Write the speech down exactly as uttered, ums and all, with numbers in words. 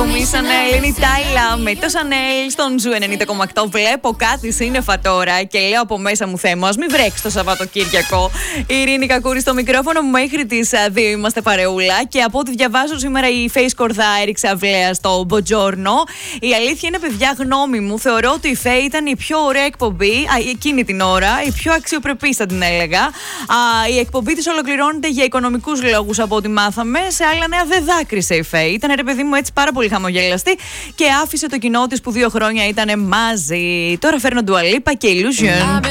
Ακόμη Σανέλ, είναι η Τάιλα με το Σανέλ στον Ζου ενενήντα κόμμα οκτώ. Βλέπω κάτι σύννεφα τώρα και λέω από μέσα μου, Θεέ μου, ας μην βρέξει το Σαββατοκύριακο. Η Ειρήνη Κακούρη στο μικρόφωνο μου, μέχρι τις δύο είμαστε παρεούλα. Και από ό,τι διαβάζω σήμερα η Face Κορδά έριξε αυλαία στο Μποτζόρνο. Η αλήθεια είναι, παιδιά, γνώμη μου, θεωρώ ότι η Φέη ήταν η πιο ωραία εκπομπή α, εκείνη την ώρα, η πιο αξιοπρεπή θα την έλεγα. Α, η εκπομπή της ολοκληρώνεται για οικονομικούς λόγους από ό,τι μάθαμε. Σε άλλα νέα δεν δάκρυσε η Φέη. Ήταν, ρε παιδί μου, έτσι πάρα πολύ χαμογελαστή και άφησε το κοινό της που δύο χρόνια ήταν μαζί. Τώρα φέρνω Dua Lipa και Illusion.